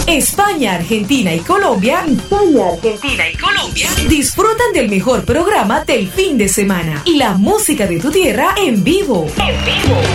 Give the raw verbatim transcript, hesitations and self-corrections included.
España, Argentina y Colombia. España, Argentina y Colombia disfrutan del mejor programa del fin de semana y la música de tu tierra en vivo. En vivo.